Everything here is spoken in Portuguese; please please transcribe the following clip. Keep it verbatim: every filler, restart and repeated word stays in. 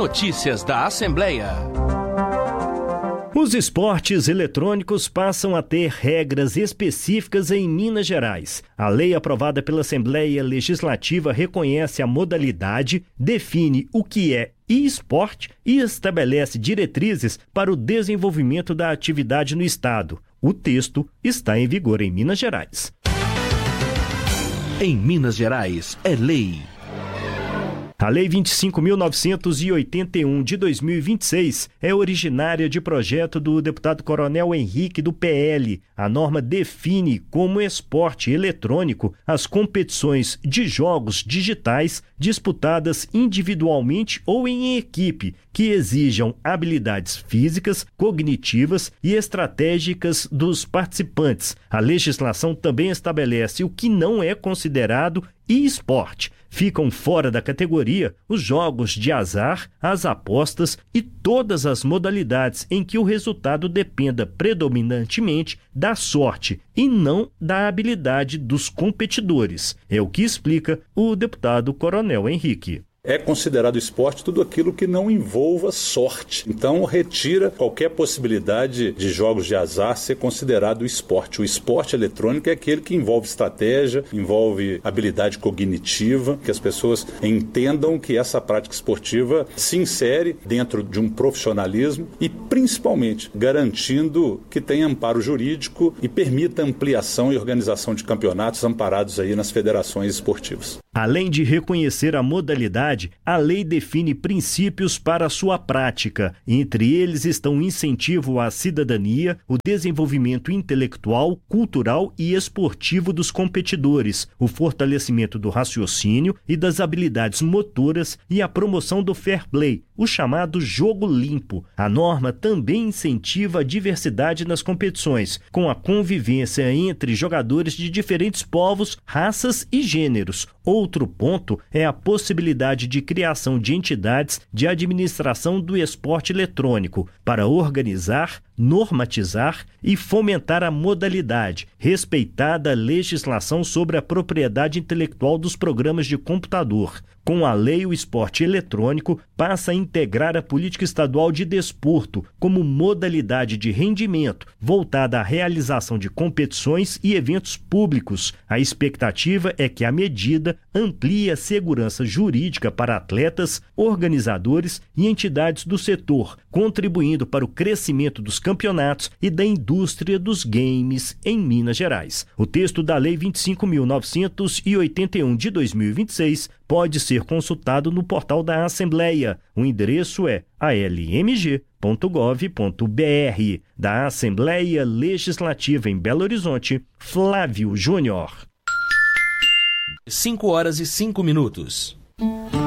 Notícias da Assembleia. Os esportes eletrônicos passam a ter regras específicas em Minas Gerais. A lei aprovada pela Assembleia Legislativa reconhece a modalidade, define o que é e-esporte e estabelece diretrizes para o desenvolvimento da atividade no estado. O texto está em vigor em Minas Gerais. Em Minas Gerais é lei. A Lei vinte e cinco mil novecentos e oitenta e um de dois mil e vinte e seis é originária de projeto do deputado Coronel Henrique do P L. A norma define como esporte eletrônico as competições de jogos digitais disputadas individualmente ou em equipe, que exijam habilidades físicas, cognitivas e estratégicas dos participantes. A legislação também estabelece o que não é considerado e-esporte. Ficam fora da categoria os jogos de azar, as apostas e todas as modalidades em que o resultado dependa predominantemente da sorte e não da habilidade dos competidores. É o que explica o deputado Coronel Henrique. É considerado esporte tudo aquilo que não envolva sorte. Então, retira qualquer possibilidade de jogos de azar ser considerado esporte. O esporte eletrônico é aquele que envolve estratégia, envolve habilidade cognitiva, que as pessoas entendam que essa prática esportiva se insere dentro de um profissionalismo e, principalmente, garantindo que tenha amparo jurídico e permita ampliação e organização de campeonatos amparados aí nas federações esportivas. Além de reconhecer a modalidade, a lei define princípios para sua prática. Entre eles estão o incentivo à cidadania, o desenvolvimento intelectual, cultural e esportivo dos competidores, o fortalecimento do raciocínio e das habilidades motoras e a promoção do fair play, o chamado jogo limpo. A norma também incentiva a diversidade nas competições, com a convivência entre jogadores de diferentes povos, raças e gêneros. Outro ponto é a possibilidade de criação de entidades de administração do esporte eletrônico para organizar, normatizar e fomentar a modalidade, respeitada a legislação sobre a propriedade intelectual dos programas de computador. Com a lei, o esporte eletrônico passa a integrar a política estadual de desporto como modalidade de rendimento, voltada à realização de competições e eventos públicos. A expectativa é que a medida amplie a segurança jurídica para atletas, organizadores e entidades do setor, contribuindo para o crescimento dos campeonatos e da indústria dos games em Minas Gerais. O texto da Lei vinte e cinco mil novecentos e oitenta e um de dois mil e vinte e seis pode ser consultado no portal da Assembleia. O endereço é a l m g ponto gov ponto b r. Da Assembleia Legislativa em Belo Horizonte, Flávio Júnior. cinco horas e cinco minutos.